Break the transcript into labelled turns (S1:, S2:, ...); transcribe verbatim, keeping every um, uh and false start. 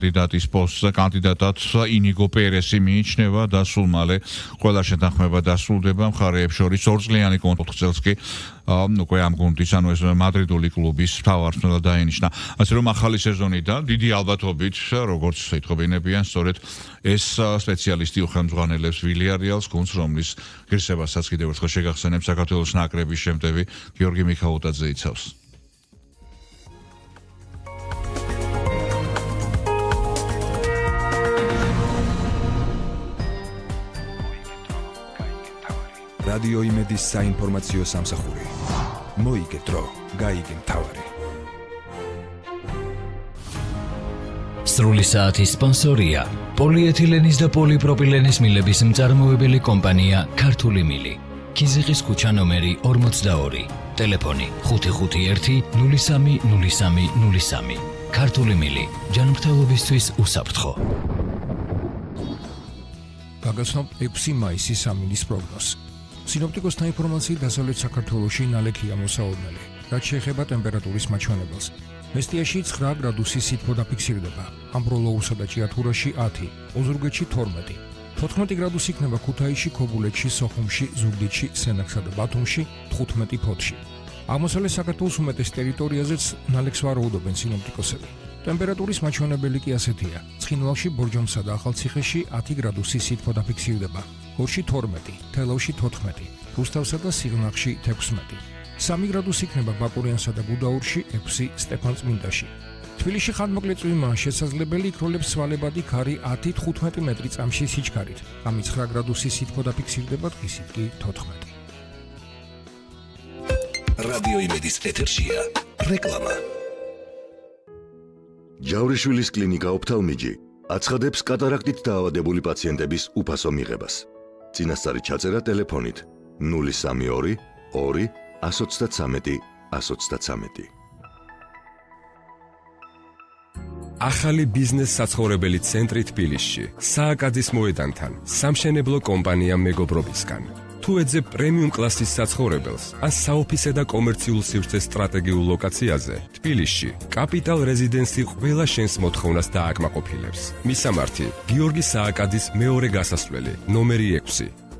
S1: კანდიდატის პოსტზე კანდიდატად ინიგო პერესი მიიჩნევა და სულ მალე ყველა შეთანხმება დასრულდება მხარეებს შორის ორწლიანი კონტრაქტს კი უკვე ამ გუნდის ანუ ეს მადრიდული კლუბის მთავარწმუნად დაინიშნა. ასე რომ ახალი სეზონიდან დიდი ალბათობით როგორც ეთქობინებიან სწორედ ეს სპეციალისტი უხელმძღვანელებს ვილიარეალს გუნდს რომლის ღირსებასაც კიდევ ერთხელ შეგახსენებ საქართველოს ნაკრების შემტევი გიორგი მიქაუტაძე იცავს.
S2: რადიო იმედის საინფორმაციო სამსახური. მოიგეთრო, გაიგე მთავარი.
S3: სრული საათის სპონსორია პოლიეთილენის და პოლიპროპილენის მილების მწარმოებელი კომპანია ქართული მილი. ქიზიყის ქუჩა ნომერი ორმოცდაორი. ტელეფონი ხუთი ხუთი ერთი ნული სამი ნული სამი ნული სამი. ქართული მილი. ჯანმრთელობისთვის უსაფრთხო.
S2: გაგაცნობ ექვსი მაისის სამინის პროგნოზს. სინოპტიკოსთა ინფორმაციით დასავლეთ საქართველოში ნალექია მოსაოდნელი, რაც შეეხება ტემპერატურის მაჩვენებელს. მესტიაში ცხრა გრადუსი სითბო დაფიქსირდება, ამბროლოურსა და ჭიათურაში ათი, ოზურგეთში თორმეტი, თოთხმეტი გრადუსი იქნება ქუთაისში, ქობულეთში, სოხუმში, ზუგდიდში, სენაკსა და ბათუმში, თხუთმეტი ფოთში. აღმოსავლეთ საქართველოს უმეტეს ტერიტორიაზეც ნალექს ვარაუდობენ სინოპტიკოსები. ტემპერატურის მაჩვენებელი კი ასეთია: ცხინვალში, ბორჯომსა და ახალციხეში ათი გრადუსი სითბო დაფიქსირდება, გორში თორმეტი, თელავში თოთხმეტი, რუსთავსა და სიღნაღში თექვსმეტი. სამი გრადუსი იქნება ბაკურიანსა და გუდაურში, ექვსი სტეფანწმინდაში. თბილისში ხანმოკლე წვიმაა შესაძლებელი, იქროლებს სვალებადი ქარი ათი თხუთმეტი მეტრი წამში სიჩქარით. ამით ცხრა გრადუსი სითბო დაფიქსირდება, დღისით კი თოთხმეტი.
S4: რადიო იმედის ეთერშია რეკლამა.
S5: ჯავრიშვილის კლინიკა ოფთალმიჯი აცხადებს კატარაქტით დაავადებული პაციენტების უფასო მიღებას. წინასწარი ჩაწერა ტელეფონით ნული სამი ორი ორი ათს ოცდათრამეტი ათს ოცდათრამეტი.
S6: ახალი ბიზნეს საცხოვრებელი ცენტრი თბილისში, სააკაძის მოედანთან, სამშენებლო კომპანია მეგობრობისგან. თუ ეძებ პრემიუმ კლასის საცხოვრებელს, ან საოფისე და კომერციულ სივრცეს სტრატეგიულ ლოკაციაზე, თბილისში, კაპიტალ რეზიდენსი ყველა შენს მოთხოვნას დააკმაყოფილებს. მისამართი: გიორგი სააკაძის მეორე გასასვლელი, ნომერი ექვსი.